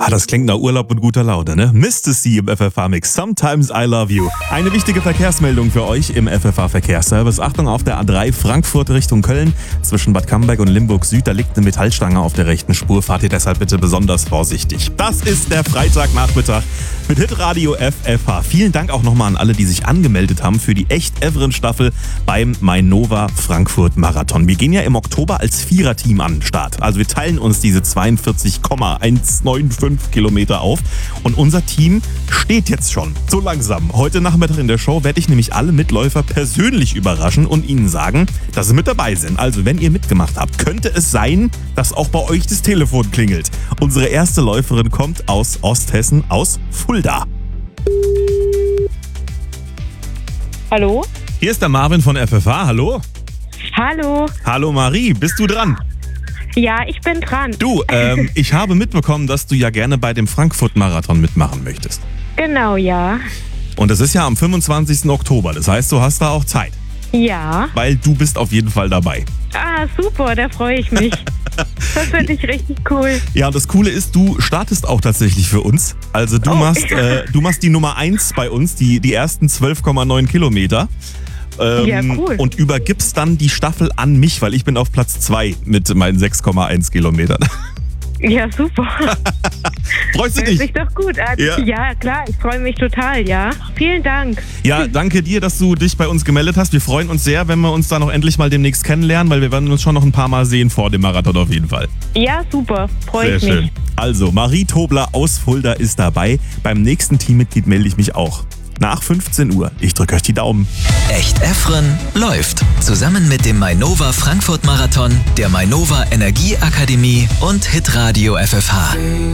Das klingt nach Urlaub und guter Laune, ne? Mr. C im FFH-Mix. Sometimes I love you. Eine wichtige Verkehrsmeldung für euch im FFH-Verkehrsservice. Achtung, auf der A3 Frankfurt Richtung Köln. Zwischen Bad Camberg und Limburg Süd, da liegt eine Metallstange auf der rechten Spur. Fahrt ihr deshalb bitte besonders vorsichtig. Das ist der Freitagnachmittag mit Hitradio FFH. Vielen Dank auch nochmal an alle, die sich angemeldet haben für die Echt-Evren-Staffel beim Mainova Frankfurt Marathon. Wir gehen ja im Oktober als Viererteam an den Start. Also wir teilen uns diese 42,195 Kilometer auf. Und unser Team steht jetzt schon. So langsam. Heute Nachmittag in der Show werde ich nämlich alle Mitläufer persönlich überraschen und ihnen sagen, dass sie mit dabei sind. Also wenn ihr mitgemacht habt, könnte es sein, dass auch bei euch das Telefon klingelt. Unsere erste Läuferin kommt aus Osthessen, aus Fulda. Hallo? Hier ist der Marvin von FFH. Hallo? Hallo? Hallo Marie, bist du dran? Ja, ich bin dran. Du, ich habe mitbekommen, dass du ja gerne bei dem Frankfurt-Marathon mitmachen möchtest. Genau, ja. Und das ist ja am 25. Oktober, das heißt, du hast da auch Zeit. Ja. Weil du bist auf jeden Fall dabei. Ah, super, da freue ich mich. Das finde ich richtig cool. Ja, und das Coole ist, du startest auch tatsächlich für uns. Also du machst die Nummer 1 bei uns, die ersten 12,9 Kilometer. Ja, cool. Und übergibst dann die Staffel an mich, weil ich bin auf Platz 2 mit meinen 6,1 Kilometern. Ja, super. Freust du Hört dich? sich doch gut an. Ja. Ja, klar, ich freue mich total, ja. Vielen Dank. Ja, danke dir, dass du dich bei uns gemeldet hast. Wir freuen uns sehr, wenn wir uns da noch endlich mal demnächst kennenlernen, weil wir werden uns schon noch ein paar Mal sehen vor dem Marathon auf jeden Fall. Ja, super, freue ich Sehr schön. mich. Also, Marie Tobler aus Fulda ist dabei. Beim nächsten Teammitglied melde ich mich auch. Nach 15 Uhr. Ich drücke euch die Daumen. Echt Evren läuft. Zusammen mit dem Mainova Frankfurt Marathon, der Mainova Energieakademie und Hitradio FFH.